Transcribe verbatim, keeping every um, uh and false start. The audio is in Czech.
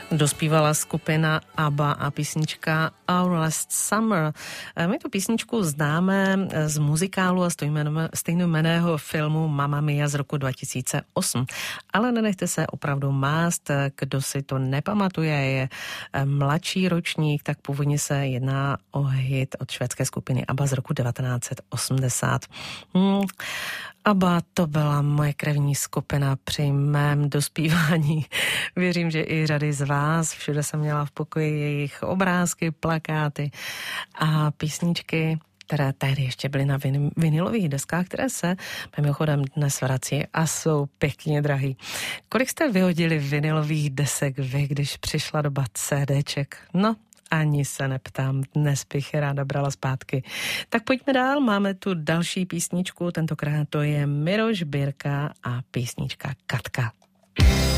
Dospívala skupina ABBA a písnička Our Last Summer. My tu písničku známe z muzikálu a stejnojmenného filmu Mamma Mia z roku dva tisíce osm. Ale nenechte se opravdu mást, kdo si to nepamatuje, je mladší ročník, tak původně se jedná o hit od švédské skupiny ABBA z roku devatenáct set osmdesát. Hmm. ABBA to byla moje krevní skupina při mém dospívání. Věřím, že i řady z vás. Všude jsem měla v pokoji jejich obrázky, plakáty a písničky, které tehdy ještě byly na vin- vinilových deskách, které se mimochodem dnes vrací a jsou pěkně drahý. Kolik jste vyhodili vinilových desek vy, když přišla doba CDček? No, ani se neptám, dnes bych je ráda brala zpátky. Tak pojďme dál, máme tu další písničku, tentokrát to je Miroš Birka a písnička Katka.